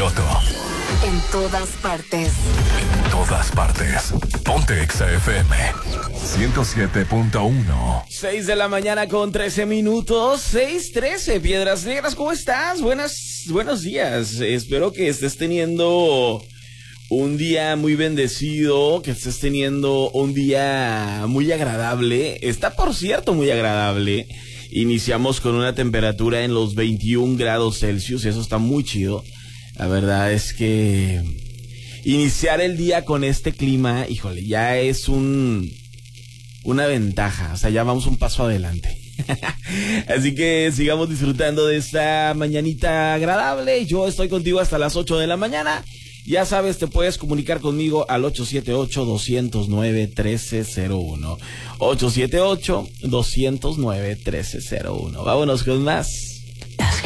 piloto. En todas partes. En todas partes. Ponte Exa FM 107.1. 6 de la mañana con 13 minutos. 6:13. Piedras Negras, ¿cómo estás? Buenos días. Espero que estés teniendo un día muy bendecido, que estés teniendo un día muy agradable. Está, por cierto, muy agradable. Iniciamos con una temperatura en los 21 grados Celsius. Eso está muy chido. La verdad es que iniciar el día con este clima, híjole, ya es una ventaja. O sea, ya vamos un paso adelante. Así que sigamos disfrutando de esta mañanita agradable. Yo estoy contigo hasta las 8 de la mañana. Ya sabes, te puedes comunicar conmigo al 878-209-1301. 878-209-1301. Vámonos con más.